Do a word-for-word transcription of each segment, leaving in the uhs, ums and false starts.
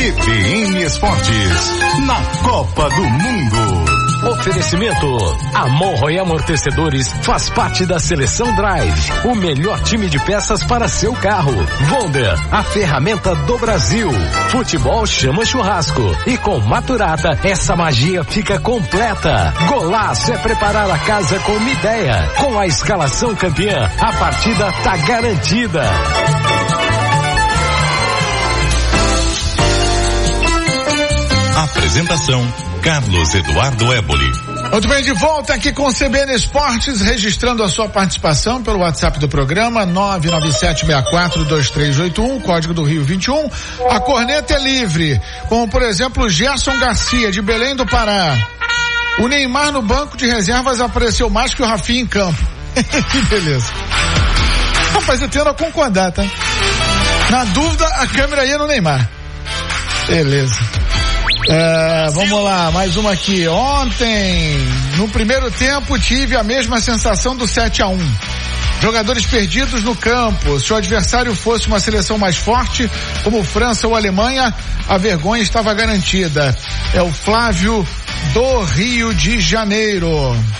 C B N Esportes, na Copa do Mundo. Oferecimento: Amorro e Amortecedores faz parte da Seleção Drive, o melhor time de peças para seu carro. Wonder, a ferramenta do Brasil. Futebol chama churrasco e com Maturata essa magia fica completa. Golaço é preparar a casa com uma ideia. Com a escalação campeã, a partida tá garantida. Apresentação: Carlos Eduardo Éboli. Muito bem, de volta aqui com o C B N Esportes, registrando a sua participação pelo WhatsApp do programa nove nove sete seis quatro dois três oito um, código do Rio vinte e um. A corneta é livre, como por exemplo o Gerson Garcia, de Belém do Pará. O Neymar no banco de reservas apareceu mais que o Rafinha em campo. Que beleza. Rapaz, eu tendo a concordar, tá? Na dúvida, a câmera ia no Neymar. Beleza. É, vamos lá, mais uma aqui. Ontem, no primeiro tempo, tive a mesma sensação do sete a um. Jogadores perdidos no campo. Se o adversário fosse uma seleção mais forte, como França ou Alemanha, a vergonha estava garantida. É o Flávio do Rio de Janeiro.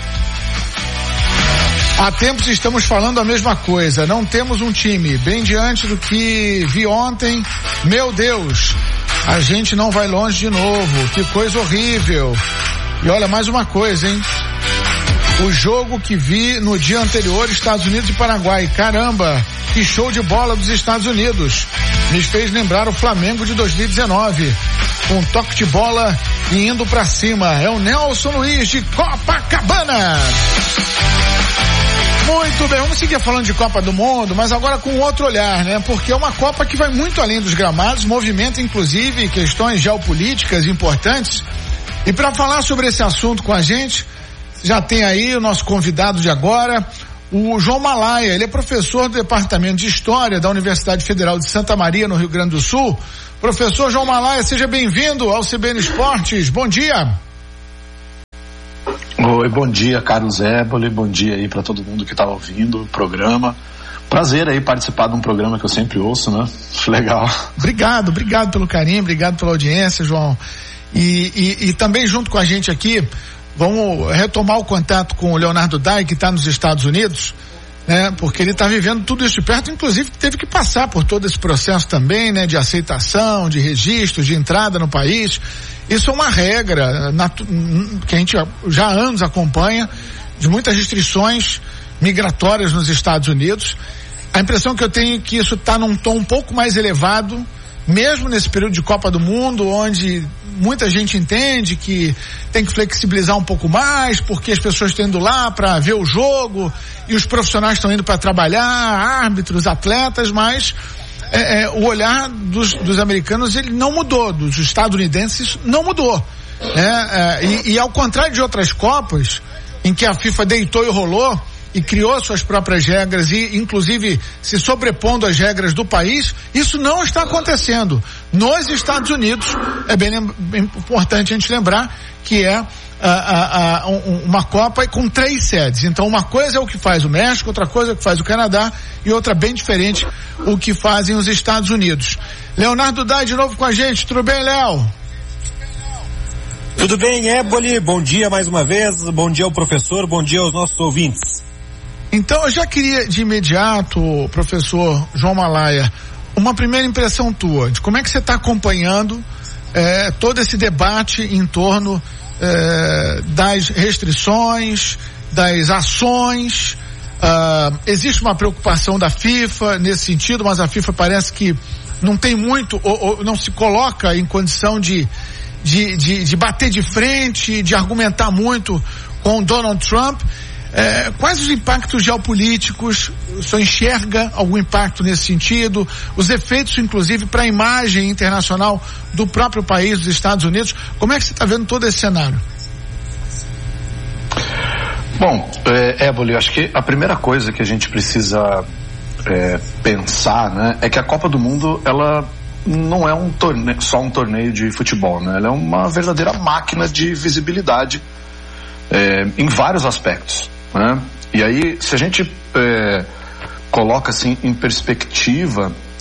Há tempos estamos falando a mesma coisa. Não temos um time. Bem diante do que vi ontem, meu Deus, a gente não vai longe de novo. Que coisa horrível. E olha, mais uma coisa, hein? O jogo que vi no dia anterior, Estados Unidos e Paraguai. Caramba, que show de bola dos Estados Unidos. Me fez lembrar o Flamengo de dois mil e dezenove. Com um toque de bola e indo pra cima. É o Nelson Luiz de Copacabana. Muito bem, vamos seguir falando de Copa do Mundo, mas agora com outro olhar, né? Porque é uma Copa que vai muito além dos gramados, movimenta inclusive questões geopolíticas importantes. E para falar sobre esse assunto com a gente, já tem aí o nosso convidado de agora, o João Malaya. Ele é professor do Departamento de História da Universidade Federal de Santa Maria, no Rio Grande do Sul. Professor João Malaya, seja bem-vindo ao C B N Esportes. Bom dia. Oi, bom dia, Carlos Éboli, bom dia aí para todo mundo que está ouvindo o programa. Prazer aí participar de um programa que eu sempre ouço, né? Legal. Obrigado, obrigado pelo carinho, obrigado pela audiência, João. E, e, e também junto com a gente aqui, vamos retomar o contato com o Leonardo Dai, que está nos Estados Unidos, né? Porque ele está vivendo tudo isso de perto, inclusive teve que passar por todo esse processo também, né? De aceitação, de registro, de entrada no país. Isso é uma regra natu- que a gente já há anos acompanha, de muitas restrições migratórias nos Estados Unidos. A impressão que eu tenho é que isso está num tom um pouco mais elevado, mesmo nesse período de Copa do Mundo, onde muita gente entende que tem que flexibilizar um pouco mais, porque as pessoas estão indo lá para ver o jogo e os profissionais estão indo para trabalhar, árbitros, atletas, mas É, é, o olhar dos, dos americanos ele não mudou, dos estadunidenses não mudou, né? É, e, e ao contrário de outras Copas em que a FIFA deitou e rolou e criou suas próprias regras e inclusive se sobrepondo às regras do país, isso não está acontecendo nos Estados Unidos. É bem, bem importante a gente lembrar que é A, a, a, um, uma Copa com três sedes. Então uma coisa é o que faz o México, outra coisa é o que faz o Canadá e outra bem diferente o que fazem os Estados Unidos. Leonardo Dai de novo com a gente. Tudo bem, Léo? Tudo bem, Éboli? Bom dia mais uma vez, bom dia ao professor, bom dia aos nossos ouvintes. Então eu já queria de imediato, professor João Malaya, uma primeira impressão tua de como é que você está acompanhando eh, todo esse debate em torno Eh, das restrições, das ações. Uh, existe uma preocupação da FIFA nesse sentido, mas a FIFA parece que não tem muito, ou, ou não se coloca em condição de, de, de, de bater de frente, de argumentar muito com Donald Trump. É, quais os impactos geopolíticos? O senhor enxerga algum impacto nesse sentido? Os efeitos, inclusive, para a imagem internacional do próprio país, dos Estados Unidos? Como é que você está vendo todo esse cenário? Bom, é, Éboli, acho que a primeira coisa que a gente precisa é, pensar, né, é que a Copa do Mundo, ela não é um torneio, só um torneio de futebol, né? Ela é uma verdadeira máquina de visibilidade é, em vários aspectos. Né? E aí, se a gente é, coloca assim em perspectiva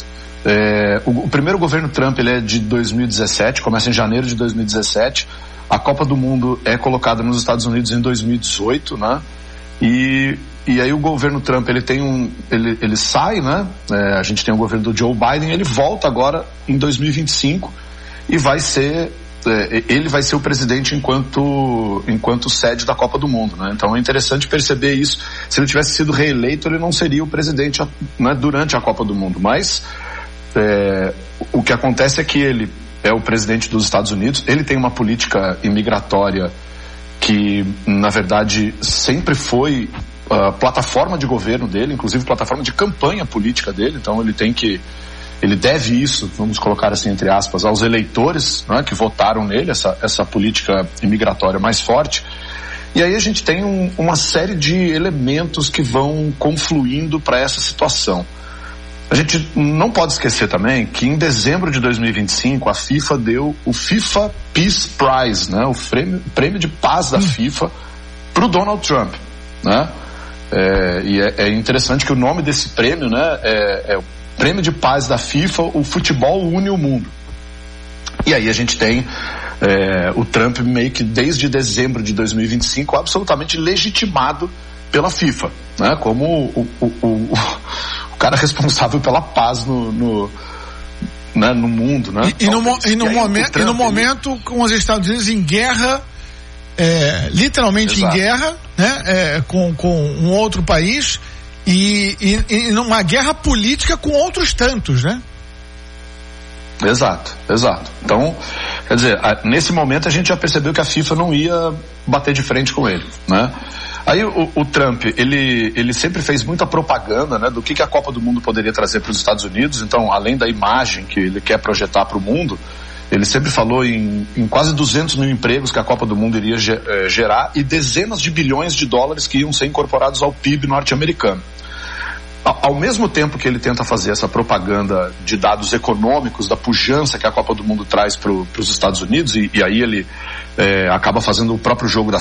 É, o, o primeiro governo Trump ele é de dois mil e dezessete, começa em janeiro de dois mil e dezessete. A Copa do Mundo é colocada nos Estados Unidos em dois mil e dezoito, né? E, e aí o governo Trump ele tem um, ele, ele sai, né? É, a gente tem o governo do Joe Biden, ele volta agora em dois mil e vinte e cinco e vai ser, é, ele vai ser o presidente enquanto, enquanto sede da Copa do Mundo, né? Então é interessante perceber isso. Se ele tivesse sido reeleito, ele não seria o presidente, né, durante a Copa do Mundo, mas é, o que acontece é que ele é o presidente dos Estados Unidos, ele tem uma política imigratória que, na verdade, sempre foi a plataforma de governo dele, inclusive plataforma de campanha política dele, então ele tem que, ele deve isso, vamos colocar assim entre aspas, aos eleitores, né, que votaram nele, essa, essa política imigratória mais forte. E aí a gente tem um, uma série de elementos que vão confluindo para essa situação. A gente não pode esquecer também que em dezembro de dois mil e vinte e cinco a FIFA deu o FIFA Peace Prize, né, o prêmio, prêmio de paz da FIFA para o Donald Trump, né? É, e é, é interessante que o nome desse prêmio, né, é, é o Prêmio de Paz da FIFA, o futebol une o mundo. E aí a gente tem é, o Trump meio que desde dezembro de dois mil e vinte e cinco absolutamente legitimado pela FIFA, né, como o, o, o, o o cara responsável pela paz no, no, né, no mundo, né? E, e, no, e, no, momen, Trump, e no momento ele... com os Estados Unidos em guerra, é, literalmente Exato. em guerra, né? É, com, com um outro país e, e, e numa guerra política com outros tantos, né? Exato, exato. Então, quer dizer, a, nesse momento a gente já percebeu que a FIFA não ia bater de frente com ele, né? Aí o, o Trump, ele, ele sempre fez muita propaganda, né, do que, que a Copa do Mundo poderia trazer para os Estados Unidos. Então, além da imagem que ele quer projetar para o mundo, ele sempre falou em, em quase duzentos mil empregos que a Copa do Mundo iria gerar e dezenas de bilhões de dólares que iam ser incorporados ao P I B norte-americano. Ao mesmo tempo que ele tenta fazer essa propaganda de dados econômicos, da pujança que a Copa do Mundo traz para os Estados Unidos, e, e aí ele é, acaba fazendo o próprio jogo da